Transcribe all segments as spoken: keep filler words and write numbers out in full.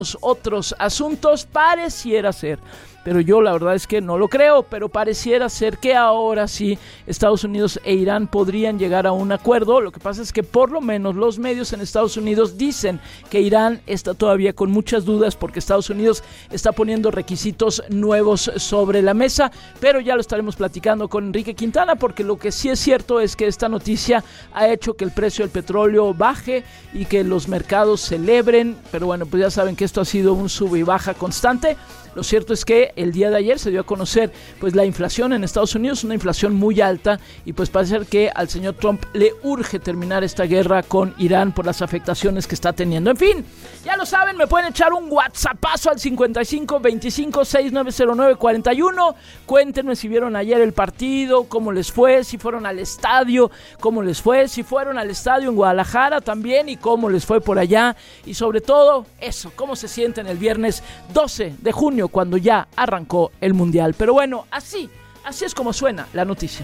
otros asuntos, pareciera ser, pero yo la verdad es que no lo creo, pero pareciera ser que ahora sí Estados Unidos e Irán podrían llegar a un acuerdo. Lo que pasa es que por lo menos los medios en Estados Unidos dicen que Irán está todavía con muchas dudas porque Estados Unidos está poniendo requisitos nuevos sobre la mesa, pero ya lo estaremos platicando con Enrique Quintana, porque lo que sí es cierto es que esta noticia ha hecho que el precio del petróleo baje y que los mercados celebren, pero bueno, pues ya saben que esto ha sido un sube y baja constante. Lo cierto es que el día de ayer se dio a conocer pues la inflación en Estados Unidos, una inflación muy alta, y pues parece ser que al señor Trump le urge terminar esta guerra con Irán por las afectaciones que está teniendo. En fin, ya lo saben, me pueden echar un whatsappazo al cincuenta y cinco veinticinco sesenta y nueve cero nueve cuarenta y uno. Cuéntenme si vieron ayer el partido, cómo les fue, si fueron al estadio, cómo les fue, si fueron al estadio en Guadalajara también y cómo les fue por allá, y sobre todo eso, cómo se sienten el viernes doce de junio cuando ya arrancó el Mundial. Pero bueno, así, así es como suena la noticia.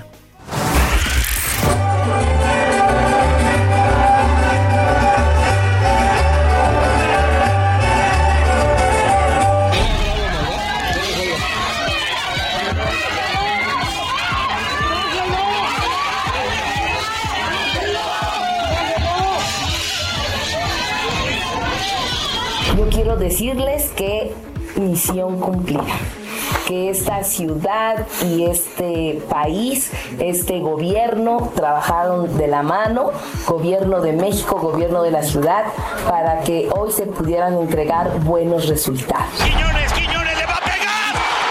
Yo quiero decirles que misión cumplida, que esta ciudad y este país, este gobierno trabajaron de la mano, gobierno de México, gobierno de la ciudad, para que hoy se pudieran entregar buenos resultados. Quiñones, Quiñones le va a pegar.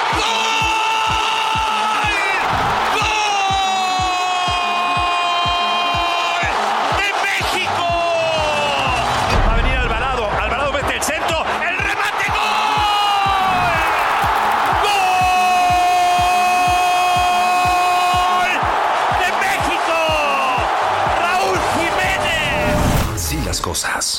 ¡Gol! ¡Gol! ¡De México! Va a venir Alvarado, Alvarado mete el centro, el remate, ¡gol! Cosas.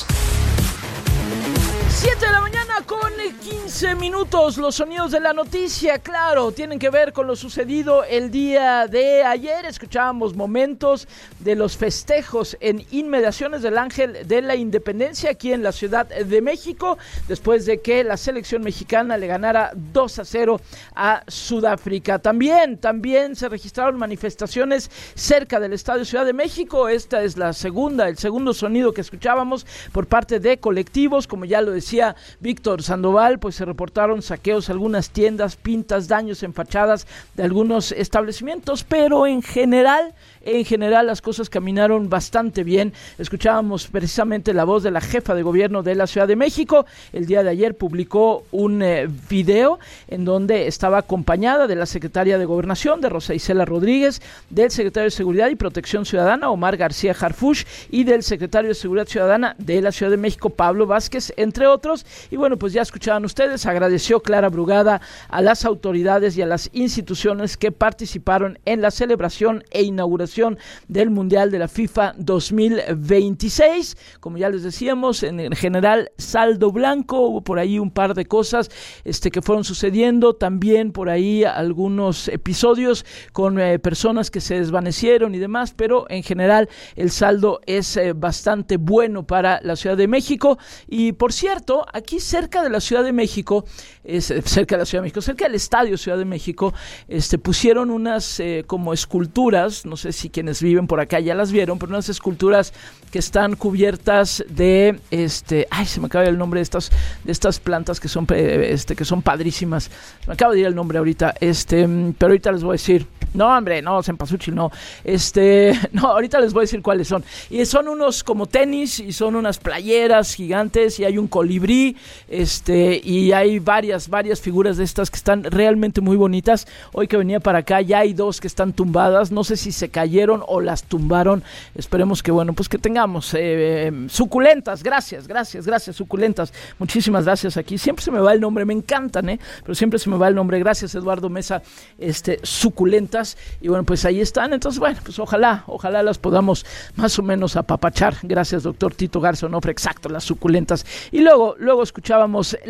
siete de la mañana con quince minutos. Los sonidos de la noticia, claro, tienen que ver con lo sucedido el día de ayer. Escuchábamos momentos de los festejos en inmediaciones del Ángel de la Independencia aquí en la Ciudad de México, después de que la selección mexicana le ganara dos a cero a Sudáfrica. También, también se registraron manifestaciones cerca del Estadio Ciudad de México. Esta es la segunda, el segundo sonido que escuchábamos por parte de colectivos, como ya lo decía Víctor Sandoval, pues se reportaron saqueos a algunas tiendas, pintas, daños en fachadas de algunos establecimientos, pero en general, en general las cosas caminaron bastante bien. Escuchábamos precisamente la voz de la jefa de gobierno de la Ciudad de México. El día de ayer publicó un eh, video en donde estaba acompañada de la secretaria de Gobernación, de Rosa Isela Rodríguez, del secretario de Seguridad y Protección Ciudadana, Omar García Harfuch, y del secretario de Seguridad Ciudadana de la Ciudad de México, Pablo Vázquez, entre otros. Y bueno, pues ya escuchaban ustedes, agradeció Clara Brugada a las autoridades y a las instituciones que participaron en la celebración e inauguración del Mundial de la FIFA dos mil veintiséis. Como ya les decíamos, en general saldo blanco, hubo por ahí un par de cosas este, que fueron sucediendo, también por ahí algunos episodios con eh, personas que se desvanecieron y demás, pero en general el saldo es eh, bastante bueno para la Ciudad de México. Y por cierto, aquí cerca de la Ciudad de México, es, cerca de la Ciudad de México, cerca del Estadio Ciudad de México, este, pusieron unas eh, como esculturas, no sé si quienes viven por acá ya las vieron, pero unas esculturas que están cubiertas de, este, ay, se me acaba de ir el nombre de estas, de estas plantas que son, este, que son padrísimas, se me acaba de ir el nombre ahorita, este, pero ahorita les voy a decir, no hombre, no, cempasúchil, no, este, no, ahorita les voy a decir cuáles son, y son unos como tenis, y son unas playeras gigantes, y hay un colibrí, este, y hay varias, varias figuras de estas que están realmente muy bonitas. Hoy que venía para acá ya hay dos que están tumbadas, no sé si se cayeron o las tumbaron, esperemos que bueno, pues que tengamos eh, suculentas, gracias, gracias, gracias, suculentas, muchísimas gracias. Aquí siempre se me va el nombre, me encantan, eh, pero siempre se me va el nombre, gracias Eduardo Mesa, este, suculentas, y bueno, pues ahí están. Entonces bueno, pues ojalá, ojalá las podamos más o menos apapachar, gracias doctor Tito Garza Onofre, exacto, las suculentas. Y luego, luego escuchábamos la narración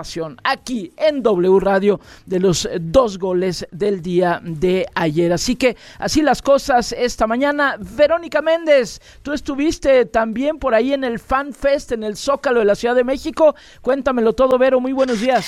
información aquí en W Radio de los dos goles del día de ayer. Así que así las cosas esta mañana. Verónica Méndez, tú estuviste también por ahí en el Fan Fest en el Zócalo de la Ciudad de México. Cuéntamelo todo, Vero, muy buenos días.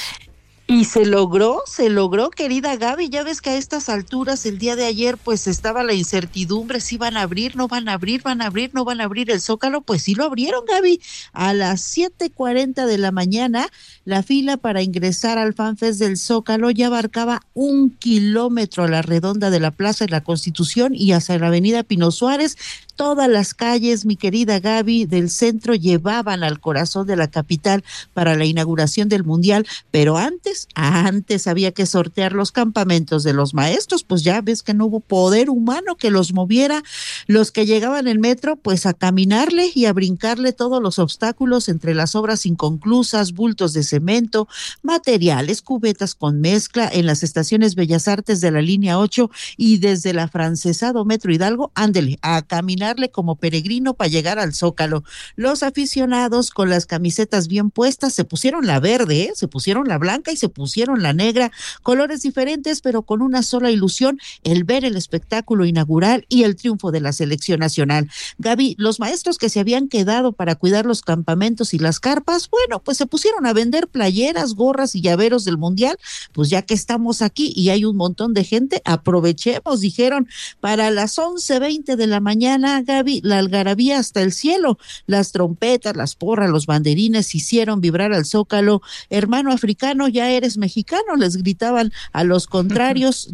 Y se logró, se logró, querida Gaby. Ya ves que a estas alturas, el día de ayer, pues estaba la incertidumbre, si van a abrir, no van a abrir, van a abrir, no van a abrir el Zócalo. Pues sí lo abrieron, Gaby. A las siete cuarenta de la mañana, la fila para ingresar al FanFest del Zócalo ya abarcaba un kilómetro a la redonda de la Plaza de la Constitución y hacia la avenida Pino Suárez. Todas las calles, mi querida Gaby, del centro llevaban al corazón de la capital para la inauguración del Mundial, pero antes, antes había que sortear los campamentos de los maestros, pues ya ves que no hubo poder humano que los moviera. Los que llegaban en metro, pues a caminarle y a brincarle todos los obstáculos entre las obras inconclusas, bultos de cemento, materiales, cubetas con mezcla en las estaciones Bellas Artes de la línea ocho y desde el afrancesado Metro Hidalgo, ándele, a caminar como peregrino para llegar al Zócalo. Los aficionados con las camisetas bien puestas se pusieron la verde, ¿eh? Se pusieron la blanca y se pusieron la negra, colores diferentes pero con una sola ilusión, el ver el espectáculo inaugural y el triunfo de la selección nacional. Gaby, los maestros que se habían quedado para cuidar los campamentos y las carpas, bueno, pues se pusieron a vender playeras, gorras y llaveros del Mundial, pues ya que estamos aquí y hay un montón de gente, aprovechemos, dijeron. Para las once veinte de la mañana, Gaby, la algarabía hasta el cielo, las trompetas, las porras, los banderines hicieron vibrar al Zócalo. Hermano africano, ya eres mexicano, les gritaban a los contrarios.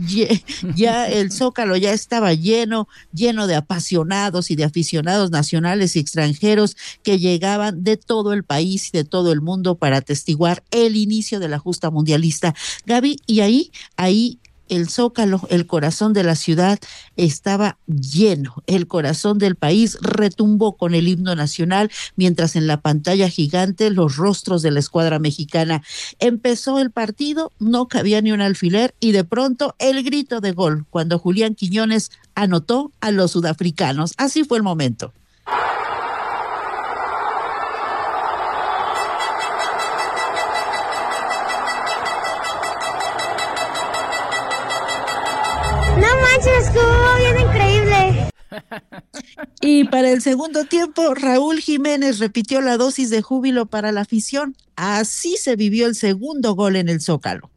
Ya el Zócalo ya estaba lleno, lleno de apasionados y de aficionados nacionales y extranjeros que llegaban de todo el país y de todo el mundo para atestiguar el inicio de la justa mundialista. Gaby, y ahí, ahí el Zócalo, el corazón de la ciudad, estaba lleno. El corazón del país retumbó con el himno nacional, mientras en la pantalla gigante los rostros de la escuadra mexicana. Empezó el partido, no cabía ni un alfiler, y de pronto el grito de gol, cuando Julián Quiñones anotó a los sudafricanos. Así fue el momento. Estuvo bien increíble. Y para el segundo tiempo, Raúl Jiménez repitió la dosis de júbilo para la afición. Así se vivió el segundo gol en el Zócalo.